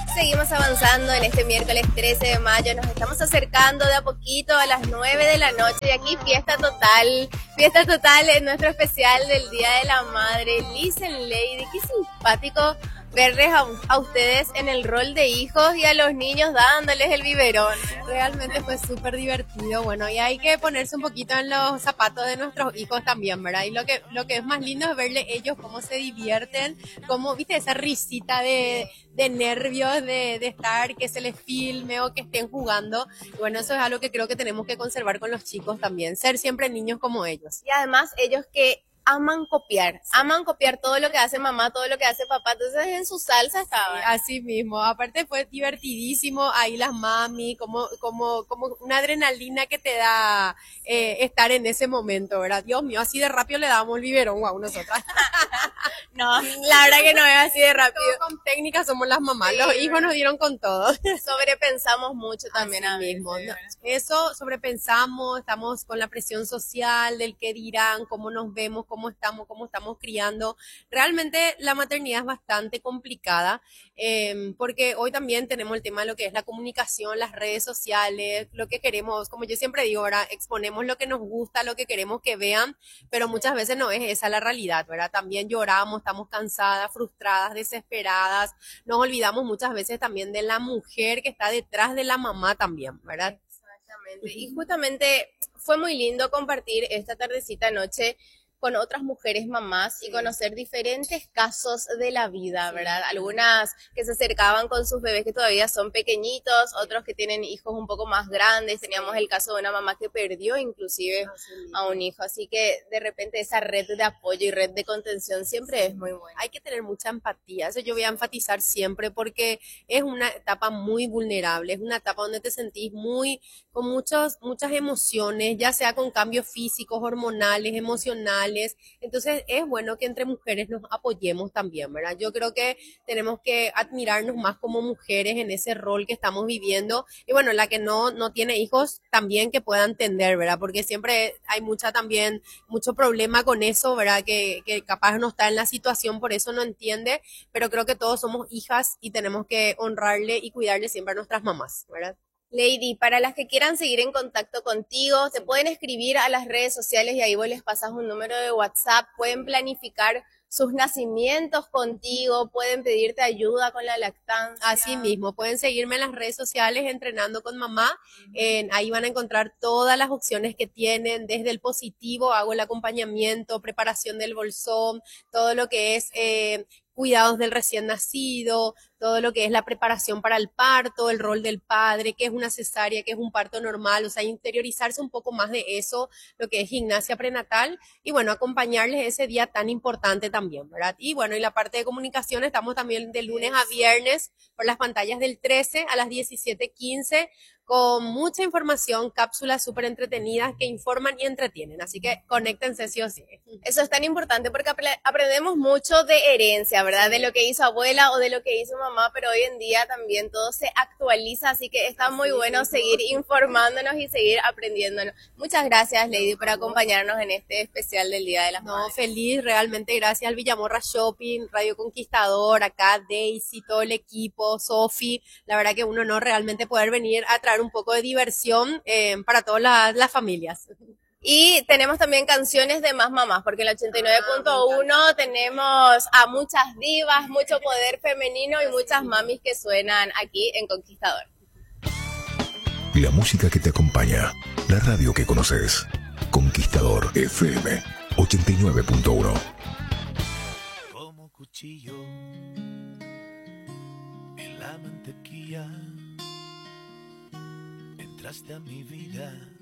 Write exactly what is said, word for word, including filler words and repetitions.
Seguimos avanzando en este miércoles trece de mayo, nos estamos acercando de a poquito a las nueve de la noche y aquí fiesta total, fiesta total en nuestro especial del Día de la Madre. Listen Lady, qué simpático verles a, a ustedes en el rol de hijos y a los niños dándoles el biberón. Realmente fue súper divertido, bueno, y hay que ponerse un poquito en los zapatos de nuestros hijos también, ¿verdad? Y lo que, lo que es más lindo es verle ellos cómo se divierten, cómo, viste, esa risita de, de nervios, de, de estar, que se les filme o que estén jugando. Y bueno, eso es algo que creo que tenemos que conservar con los chicos también, ser siempre niños como ellos. Y además ellos que aman copiar, aman copiar todo lo que hace mamá, todo lo que hace papá, entonces en su salsa estaba. Sí, así mismo, aparte fue divertidísimo, ahí las mami, como, como, como una adrenalina que te da eh, estar en ese momento, ¿verdad? Dios mío, así de rápido le damos el biberón, wow, nosotras. No, la verdad que no es así de rápido. Todo con técnica somos las mamás, sí, los hijos nos dieron con todo. Sobrepensamos mucho también así a mismo. veces, No, eso sobrepensamos, estamos con la presión social del qué dirán, cómo nos vemos, cómo estamos, cómo estamos criando. Realmente la maternidad es bastante complicada eh, porque hoy también tenemos el tema de lo que es la comunicación, las redes sociales, lo que queremos, como yo siempre digo, ¿verdad? Exponemos lo que nos gusta, lo que queremos que vean, pero muchas veces no es esa la realidad, ¿verdad? También lloramos, estamos cansadas, frustradas, desesperadas, nos olvidamos muchas veces también de la mujer que está detrás de la mamá también, ¿verdad? Exactamente. Y justamente fue muy lindo compartir esta tardecita anoche con otras mujeres mamás, sí, y conocer diferentes casos de la vida, sí, ¿verdad? Algunas que se acercaban con sus bebés que todavía son pequeñitos, otros que tienen hijos un poco más grandes. Teníamos el caso de una mamá que perdió inclusive a un hijo, así que de repente esa red de apoyo y red de contención siempre es muy buena. Hay que tener mucha empatía, eso yo voy a enfatizar siempre porque es una etapa muy vulnerable, es una etapa donde te sentís muy, con muchos, muchas emociones, ya sea con cambios físicos, hormonales, emocionales. Entonces es bueno que entre mujeres nos apoyemos también, ¿verdad? Yo creo que tenemos que admirarnos más como mujeres en ese rol que estamos viviendo y bueno, la que no, no tiene hijos también que pueda entender, ¿verdad? Porque siempre hay mucha también, mucho problema con eso, ¿verdad? Que, que capaz no está en la situación, por eso no entiende, pero creo que todos somos hijas y tenemos que honrarle y cuidarle siempre a nuestras mamás, ¿verdad? Lady, para las que quieran seguir en contacto contigo, te pueden escribir a las redes sociales y ahí vos les pasas un número de WhatsApp, pueden planificar sus nacimientos contigo, pueden pedirte ayuda con la lactancia. Así mismo, pueden seguirme en las redes sociales Entrenando con Mamá, eh, ahí van a encontrar todas las opciones que tienen, desde el positivo, hago el acompañamiento, preparación del bolsón, todo lo que es eh, cuidados del recién nacido, todo lo que es la preparación para el parto, el rol del padre, qué es una cesárea, qué es un parto normal, o sea, interiorizarse un poco más de eso, lo que es gimnasia prenatal, y bueno, acompañarles ese día tan importante también, ¿verdad? Y bueno, y la parte de comunicación, estamos también de lunes a viernes por las pantallas del trece a las diecisiete quince, con mucha información, cápsulas súper entretenidas que informan y entretienen, así que conéctense sí o sí. Eso es tan importante porque aprendemos mucho de herencia, ¿verdad? Sí. De lo que hizo abuela o de lo que hizo mamá, pero hoy en día también todo se actualiza, así que está así muy bueno mismo. Seguir informándonos y seguir aprendiéndonos. Muchas gracias, Lady, por acompañarnos en este especial del Día de las Madres. No, feliz, realmente gracias al Villamorra Shopping, Radio Conquistador, acá Daisy, todo el equipo, Sofi, la verdad que uno no realmente poder venir a traer un poco de diversión eh, para todas las, las familias. Y tenemos también canciones de más mamás, porque en el ochenta y nueve punto uno tenemos a muchas divas, mucho poder femenino y muchas mamis que suenan aquí en Conquistador. La música que te acompaña, la radio que conoces. Conquistador F M ochenta y nueve punto uno. Como cuchillo en la mantequilla entraste a mi vida